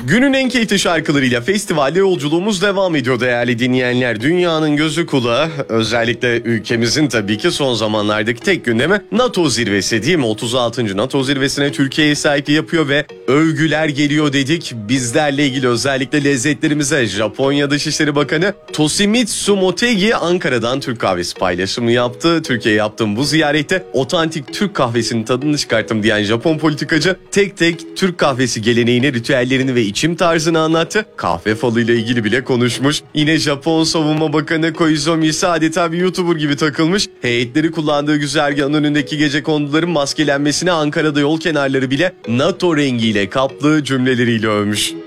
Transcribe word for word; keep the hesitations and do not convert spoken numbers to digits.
Günün en keyifli şarkılarıyla festivalde yolculuğumuz devam ediyor değerli dinleyenler. Dünyanın gözü kulağı, özellikle ülkemizin tabii ki son zamanlardaki tek gündemi NATO zirvesi değil mi? otuz altıncı NATO zirvesine Türkiye'ye sahipliği yapıyor ve övgüler geliyor dedik. Bizlerle ilgili özellikle lezzetlerimize Japonya Dışişleri Bakanı Toshimitsu Motegi Ankara'dan Türk kahvesi paylaşımı yaptı. Türkiye'ye yaptığım bu ziyarette otantik Türk kahvesinin tadını çıkarttım diyen Japon politikacı tek tek Türk kahvesi geleneğini, ritüellerini ve içim tarzını anlattı. Kahve falıyla ilgili bile konuşmuş. Yine Japon Savunma Bakanı Koizumi ise adeta bir YouTuber gibi takılmış. Heyetleri kullandığı güzergahın önündeki gecekonduların maskelenmesine Ankara'da yol kenarları bile NATO rengiyle kaplı cümleleriyle övmüş.